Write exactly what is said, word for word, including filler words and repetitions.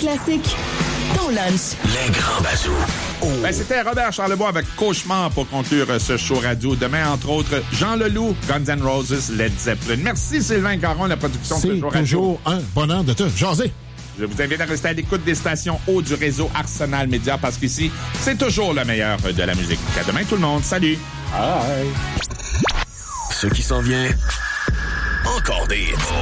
classiques, ton lunch. Les grands bazous. Oh. Ben, c'était Robert Charlebois avec Cauchemar pour conclure ce show radio. Demain, entre autres, Jean Leloup, Guns N' Roses, Led Zeppelin. Merci Sylvain Caron, la production de ce show radio. C'est toujours un bonheur de te jaser. Je vous invite à rester à l'écoute des stations haut du réseau Arsenal Média parce qu'ici, c'est toujours le meilleur de la musique. À demain tout le monde. Salut. Bye. Ce qui s'en vient, encore des hits.